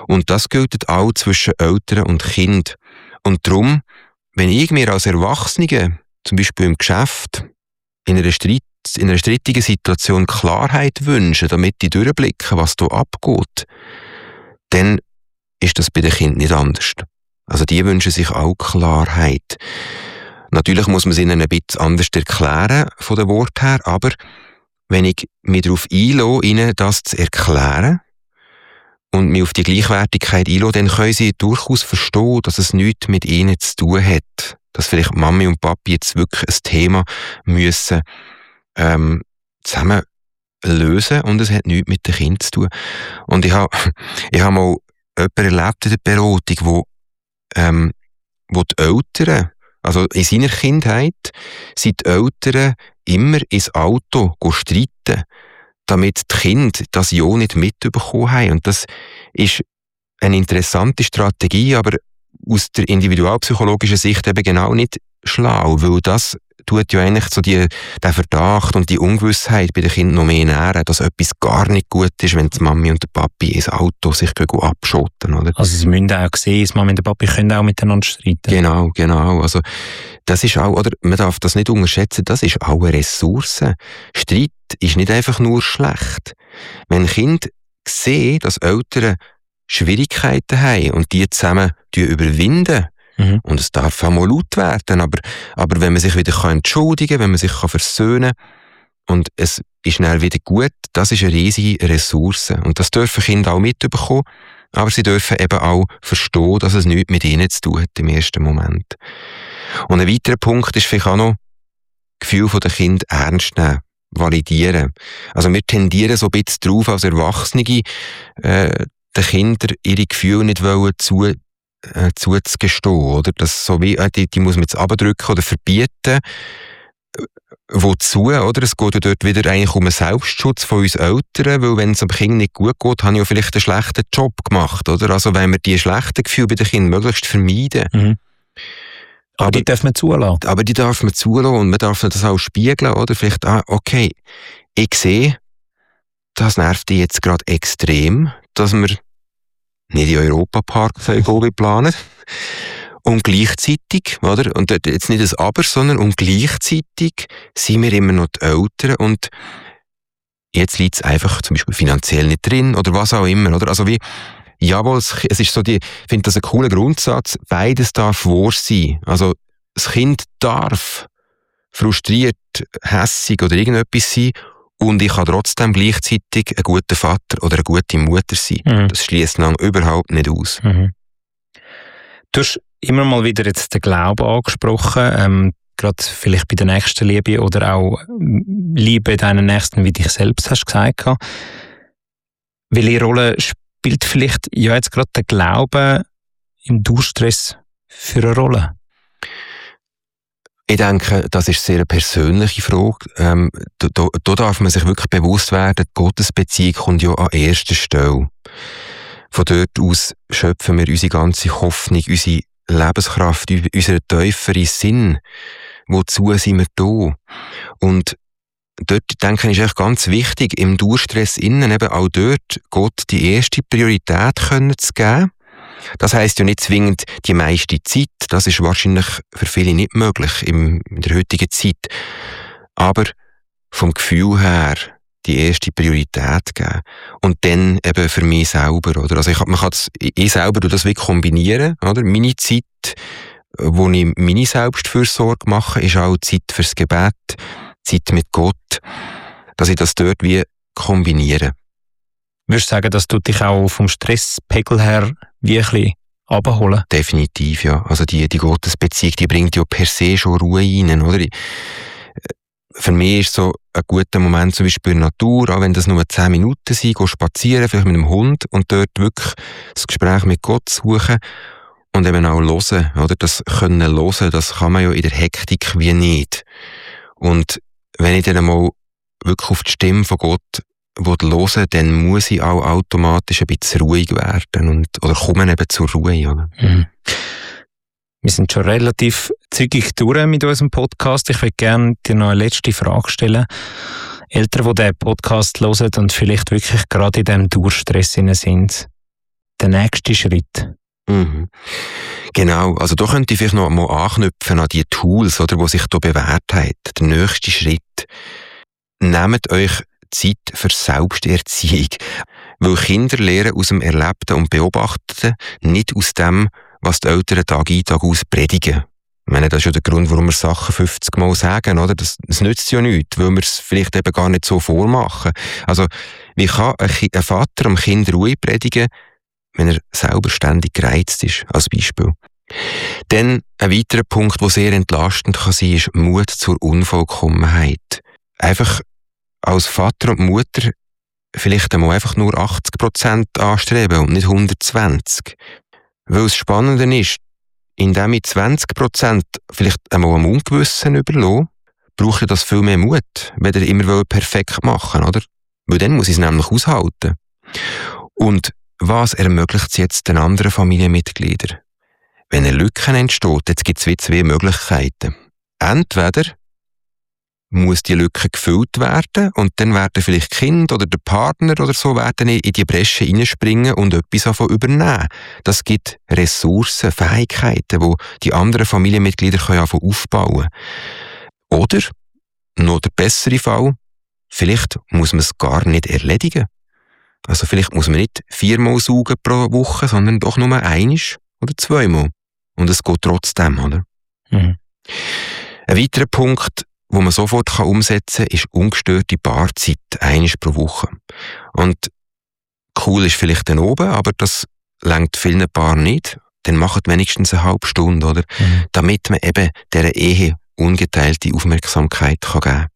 Und das gilt auch zwischen Eltern und Kind. Und darum, wenn ich mir als Erwachsene, zum Beispiel im Geschäft, in einer strittigen Situation Klarheit wünsche, damit ich durchblicke, was da abgeht, dann ist das bei den Kindern nicht anders. Also die wünschen sich auch Klarheit. Natürlich muss man es ihnen ein bisschen anders erklären, von den Worten her, aber wenn ich mich darauf einlasse, ihnen das zu erklären und mich auf die Gleichwertigkeit einlasse, dann können sie durchaus verstehen, dass es nichts mit ihnen zu tun hat. Dass vielleicht Mami und Papi jetzt wirklich ein Thema müssen zusammen lösen und es hat nichts mit den Kindern zu tun. Und ich habe mal jemanden erlebt in der Beratung, wo die Eltern, also in seiner Kindheit, sind die Eltern immer ins Auto streiten, damit die Kinder das ja nicht mitbekommen haben. Und das ist eine interessante Strategie, aber aus der individualpsychologischen Sicht eben genau nicht schlau, weil das tut ja eigentlich so den Verdacht und die Ungewissheit bei den Kindern noch mehr nähren, dass etwas gar nicht gut ist, wenn die Mami und der Papi ins Auto sich abschotten, oder? Also sie müssen auch sehen, die Mami und der Papi können auch miteinander streiten. Genau. Also das ist auch, oder man darf das nicht unterschätzen, das ist auch eine Ressource. Streit ist nicht einfach nur schlecht. Wenn Kinder sehen, dass Eltern Schwierigkeiten haben und die zusammen überwinden, und es darf auch mal laut werden, aber wenn man sich wieder entschuldigen kann, wenn man sich versöhnen kann und es ist dann wieder gut, das ist eine riesige Ressource. Und das dürfen Kinder auch mitbekommen, aber sie dürfen eben auch verstehen, dass es nichts mit ihnen zu tun hat im ersten Moment. Und ein weiterer Punkt ist vielleicht auch noch, Gefühl der Kinder ernst nehmen, validieren. Also wir tendieren so ein bisschen drauf, als Erwachsene, den Kindern ihre Gefühle nicht zuzugestehen, oder? Das so wie, die muss man jetzt abdrücken oder verbieten. Wozu, oder? Es geht ja dort wieder eigentlich um einen Selbstschutz von uns Eltern, weil wenn es dem Kind nicht gut geht, habe ich ja vielleicht einen schlechten Job gemacht, oder? Also wenn wir die schlechten Gefühle bei den Kindern möglichst vermeiden. Aber die darf man zulassen. Aber die darf man zulassen und man darf das auch spiegeln, oder? Vielleicht, okay, ich sehe, das nervt dich jetzt gerade extrem, dass wir nicht in den Europapark planen. Und gleichzeitig, oder? Und jetzt nicht ein Aber, sondern und gleichzeitig sind wir immer noch die Eltern und jetzt liegt es einfach zum Beispiel finanziell nicht drin oder was auch immer, oder? Also wie, jawohl, es ist so ich finde das ein cooler Grundsatz, beides darf wahr sein. Also das Kind darf frustriert, hässig oder irgendetwas sein und ich kann trotzdem gleichzeitig ein guter Vater oder eine gute Mutter sein. Das schließt lang überhaupt nicht aus. Du hast immer mal wieder jetzt den Glauben angesprochen, gerade vielleicht bei der Nächstenliebe oder auch Liebe deinen Nächsten, wie dich selbst hast gesagt. Welche Rolle spielt vielleicht jetzt gerade der Glaube im Dauerstress für eine Rolle? Ich denke, das ist eine sehr persönliche Frage. Da darf man sich wirklich bewusst werden, die Gottesbeziehung kommt ja an erster Stelle. Von dort aus schöpfen wir unsere ganze Hoffnung, unsere Lebenskraft, unseren tieferen Sinn. Wozu sind wir da? Und dort, denke ich, ist echt ganz wichtig, im Dauerstress innen eben auch dort Gott die erste Priorität zu geben. Das heisst ja nicht zwingend die meiste Zeit. Das ist wahrscheinlich für viele nicht möglich in der heutigen Zeit. Aber vom Gefühl her die erste Priorität geben. Und dann eben für mich selber, oder? Also ich selber tue das wirklich kombinieren, oder? Meine Zeit, wo ich meine Selbstfürsorge mache, ist auch Zeit fürs Gebet, Zeit mit Gott, dass ich das dort wie kombiniere. Würdest du sagen, dass du dich auch vom Stresspegel her wie ein bisschen runterholen? Definitiv, ja. Also die Gottesbeziehung, die bringt ja per se schon Ruhe rein, oder? Für mich ist so ein guter Moment zum Beispiel in der Natur, auch wenn das nur 10 Minuten sind, gehen spazieren, vielleicht mit einem Hund und dort wirklich das Gespräch mit Gott suchen und eben auch hören, oder? Das können hören, das kann man ja in der Hektik wie nicht. Und wenn ich dann einmal wirklich auf die Stimme von Gott hören, dann muss ich auch automatisch ein bisschen ruhig werden oder komme eben zur Ruhe, oder? Wir sind schon relativ zügig durch mit unserem Podcast. Ich würde gerne dir noch eine letzte Frage stellen. Eltern, die diesen Podcast hören und vielleicht wirklich gerade in diesem Dauerstress sind, der nächste Schritt? Mhm. Genau, also da könnte ich vielleicht noch mal anknüpfen an die Tools, oder, die sich hier bewährt haben. Der nächste Schritt. Nehmt euch Zeit für Selbsterziehung. Weil Kinder lernen aus dem Erlebten und Beobachteten, nicht aus dem, was die Eltern Tag ein, Tag aus predigen. Ich meine, das ist ja der Grund, warum wir Sachen 50 Mal sagen, oder? Das nützt ja nichts, weil wir es vielleicht eben gar nicht so vormachen. Also, wie kann ein Vater einem Kind Ruhe predigen, wenn er selber ständig gereizt ist, als Beispiel? Dann ein weiterer Punkt, der sehr entlastend kann sein, ist Mut zur Unvollkommenheit. Einfach als Vater und Mutter vielleicht einmal einfach nur 80% anstreben und nicht 120. Weil das Spannende ist, indem ich 20% vielleicht einmal am Ungewissen überlasse, brauche ich das viel mehr Mut, wenn ich immer perfekt machen will, oder? Weil dann muss ich es nämlich aushalten. Und was ermöglicht es jetzt den anderen Familienmitgliedern? Wenn eine Lücke entsteht, jetzt gibt es zwei Möglichkeiten. Entweder muss die Lücke gefüllt werden und dann werden vielleicht Kind oder der Partner oder so werden in die Bresche reinspringen und etwas davon übernehmen. Das gibt Ressourcen, Fähigkeiten, die die anderen Familienmitglieder aufbauen können. Oder, noch der bessere Fall, vielleicht muss man es gar nicht erledigen. Also vielleicht muss man nicht 4-mal saugen pro Woche, sondern doch nur 1 oder 2-mal. Und es geht trotzdem, oder? Mhm. Ein weiterer Punkt, wo man sofort umsetzen kann, ist ungestörte Paarzeit, 1 pro Woche. Und cool ist vielleicht dann oben, aber das reicht vielen Paaren nicht. Dann macht wenigstens eine halbe Stunde, oder? Mhm. Damit man eben dieser Ehe ungeteilte Aufmerksamkeit geben kann.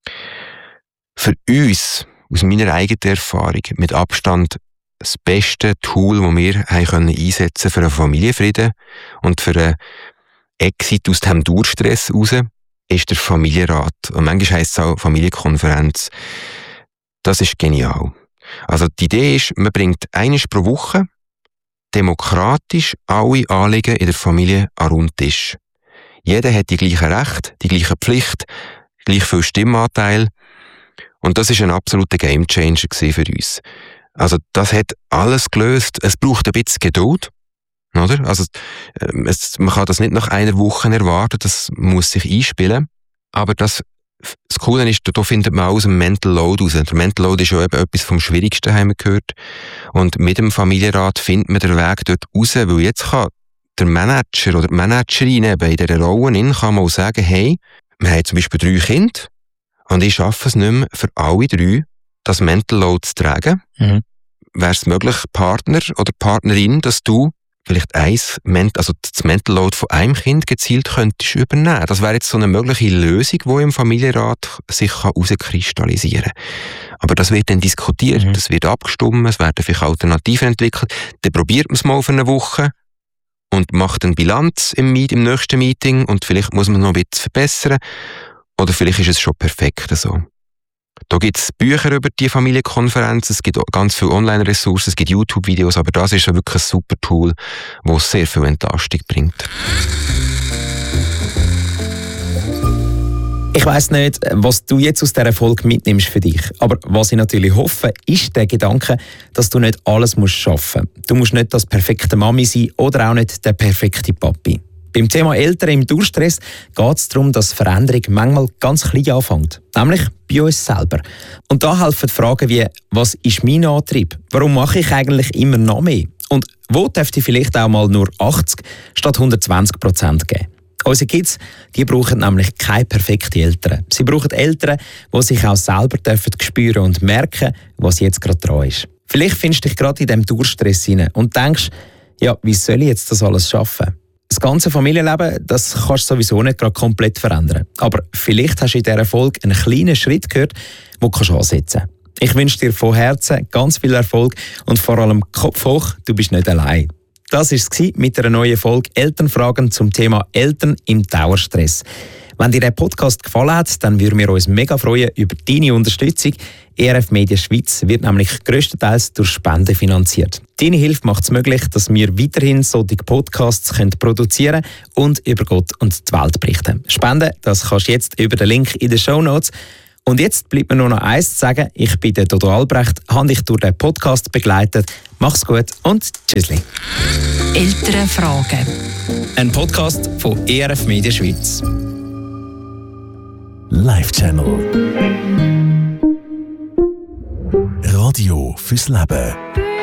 Für uns, aus meiner eigenen Erfahrung, mit Abstand das beste Tool, das wir einsetzen können für einen Familienfrieden und für einen Exit aus dem Durchstress raus, ist der Familienrat. Und manchmal heisst es auch Familienkonferenz. Das ist genial. Also die Idee ist, man bringt 1 pro Woche demokratisch alle Anliegen in der Familie an den runden Tisch. Jeder hat die gleichen Rechte, die gleiche Pflicht, gleich viel Stimmanteil. Und das ist ein absoluter Gamechanger für uns. Also das hat alles gelöst. Es braucht ein bisschen Geduld. Oder? Also, man kann das nicht nach einer Woche erwarten, das muss sich einspielen. Aber das Coole ist, da findet man auch aus dem Mental Load raus. Der Mental Load ist ja eben etwas vom Schwierigsten, haben wir gehört. Und mit dem Familienrat findet man den Weg dort raus, weil jetzt kann der Manager oder die Managerin eben in dieser Rolle kann man auch sagen, hey, wir haben zum Beispiel 3 Kinder und ich schaffe es nicht mehr für alle 3, das Mental Load zu tragen. Mhm. Wäre es möglich, Partner oder Partnerin, dass du vielleicht das Mental Load von einem Kind gezielt könntest übernehmen. Das wäre jetzt so eine mögliche Lösung, die im Familienrat sich herauskristallisieren kann. Aber das wird dann diskutiert, das wird abgestimmt, es werden vielleicht Alternativen entwickelt. Dann probiert man es mal für eine Woche und macht eine Bilanz im nächsten Meeting und vielleicht muss man noch ein bisschen verbessern oder vielleicht ist es schon perfekt so. Da gibt es Bücher über die Familienkonferenz, es gibt ganz viele Online-Ressourcen, es gibt YouTube-Videos, aber das ist wirklich ein super Tool, das sehr viel Entlastung bringt. Ich weiss nicht, was du jetzt aus dieser Folge mitnimmst für dich. Aber was ich natürlich hoffe, ist der Gedanke, dass du nicht alles schaffen musst. Du musst nicht das perfekte Mami sein oder auch nicht der perfekte Papi. Beim Thema Eltern im Durchstress geht es darum, dass Veränderung manchmal ganz klein anfängt. Nämlich bei uns selber. Und da helfen Fragen wie, was ist mein Antrieb? Warum mache ich eigentlich immer noch mehr? Und wo dürfte ich vielleicht auch mal nur 80 statt 120% geben? Unsere Kids, die brauchen nämlich keine perfekten Eltern. Sie brauchen Eltern, die sich auch selber spüren und merken, was jetzt gerade dran ist. Vielleicht findest du dich gerade in diesem Durchstress hinein und denkst, ja, wie soll ich jetzt das alles schaffen? Das ganze Familienleben, das kannst du sowieso nicht gerade komplett verändern. Aber vielleicht hast du in dieser Folge einen kleinen Schritt gehört, den du ansetzen kannst. Ich wünsche dir von Herzen ganz viel Erfolg und vor allem Kopf hoch, du bist nicht allein. Das war es mit einer neuen Folge Elternfragen zum Thema Eltern im Dauerstress. Wenn dir der Podcast gefallen hat, dann würden wir uns mega freuen über deine Unterstützung. ERF Media Schweiz wird nämlich grösstenteils durch Spenden finanziert. Deine Hilfe macht es möglich, dass wir weiterhin solche Podcasts produzieren und über Gott und die Welt berichten. Spenden, das kannst du jetzt über den Link in den Shownotes. Und jetzt bleibt mir nur noch eins zu sagen. Ich bin der Dodo Albrecht, habe dich durch den Podcast begleitet. Mach's gut und tschüssli. Elternfragen. Ein Podcast von ERF Media Schweiz. Live Channel. Radio fürs Leben.